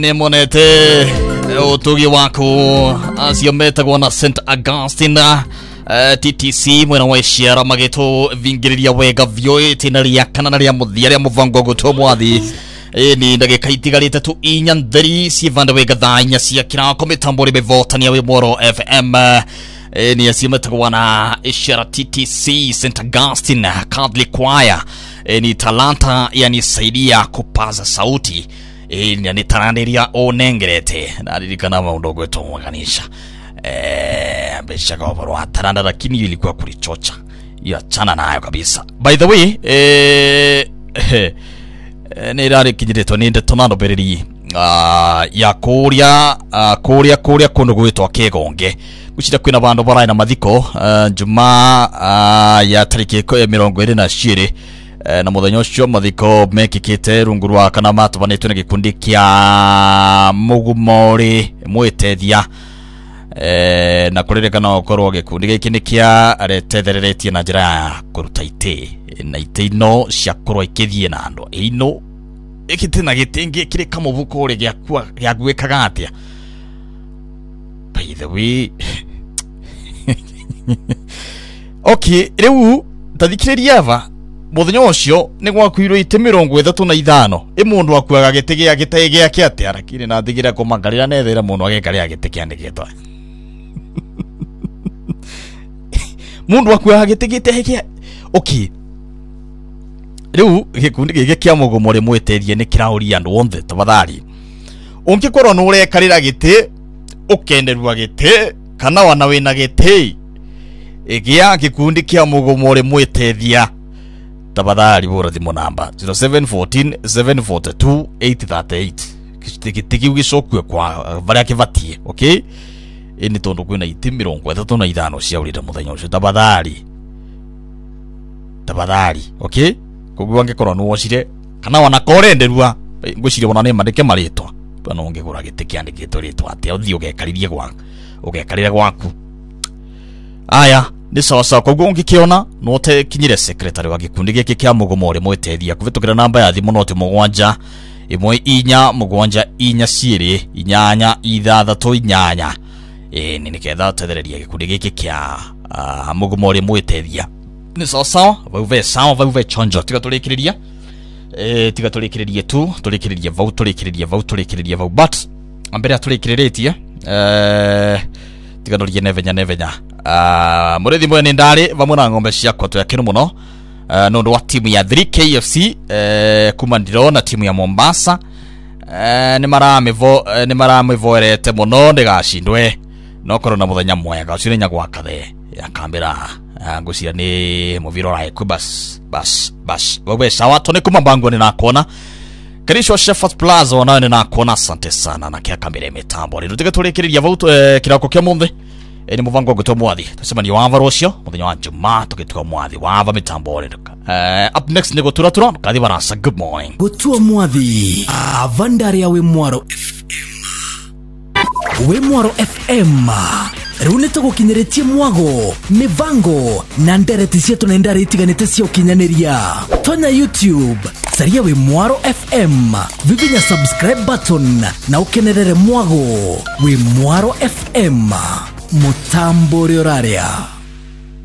Nemonete utugi wako asiyometagwo na St. Augustine TTC mwena wa Ishara magito vingiriria wega vyo tina ria kana na ria muthia ria muvango guto mwathi ni ndagika itigarite tu inya nderi sievanda wega thanya cia kirako mitambo ri bevotania we Moro FM ni asiyometagwo na Ishara TTC St. Augustine Catholic Choir ni talanta yani saidia kupaza sauti ni tarandiria onengerete na dirikana maundu gwetu mwaganisha besha kwa barua taranda lakini ilikuwa kulichocha ya chana nayo kabisa. By the way ni rari kinyiretwa ni ndetonando bereri ya kuria kundu gwitwa Kigonge gushira kwina bandu barai na mathiko juma ya tariki 22 na muthenya ucio mathiko mekikite rungu rwa kana matubanitwe na gikundi kia Mugumori mwitethia na kuririkana ukorwo gikundi giki ni kia aretethereretie na njira ya kuruta ite na ite ino cia kurwa ikithie na andu ino ikite na gitingi kiri kamubuko uri gya gwikaga atia. By the way okay riu tathikiriria ava muthenya ucio ni gwakuirwo ite 35 mundu akuaga gite gya gitege gya ati arakire na thigira kumagarira nethera mundu agekarira gite kiandikitwa mundu akuaga gite gite okay riu gikundi gike kia Mugumori mwitethie ni kirauria andu onthe tabathari ungikorwo no urekarira gite ukenderwa gite kana wana wina gite igia gikundi kia Mugumori mwitethia tabadhari bora thimo namba 0714 742 838 kitiki ugicokwe kwa varia kivatie. Okay ini tondu kwina iti 35 cia urira muthenya ucio tabadhari okay kugwa ngikorwo no wocire kana wana korenderua ngwicire wona ne mandike maritwa bana ungigura giti kiandikitwo ritwa ati uthio ugekarire gwaku aya ni sawa kogwo ungikiona no te kinyire secretary wa gikundi giki kia Mugumori mwitethia kuvitukira namba ya thimu noti 7 1 7 inya ciiri inyanya ithathatu inyanya ni niketha tethereria gikundi giki kia Mugumori mwitethia ni sawa vauve chonjo tigaturikiria tu turikiriria vau but ambere aturikiriretie tigadorie nevenya murethi mwene ndari vamwe na ngombe ciakwa tuyakenu muno nundu wa timu ya 3KFC kuma ndirona timu ya Mombasa ni maramivoerete muno ndigacindwe no korwo na muthenya mwega ucio nya gwakathe ya kambira ngucia ni muviro rai ku bas wewe sawa tone kuma bango ni nakona Karisho Shepherd Plaza ona ni nakona asante sana na kia kambira mitambo ri tutige turikiriria vau kirako kia munthe ni muvango gutwa mwathi tusema ni wava rocio muthenya wa Jumaa tukitwa mwathi wava mitambo ri up next ni guturatura kathi barasa. Good morning gutwa mwathi avandari ya we Mwaro FM rune tugukinyeretie mwago mivango na ndereti cietu na ndari itiganite cia ukinyaniria tonya YouTube saria we Mwaro FM vivinya subscribe button na ukenerere mwago we Mwaro FM mutambo rioraria.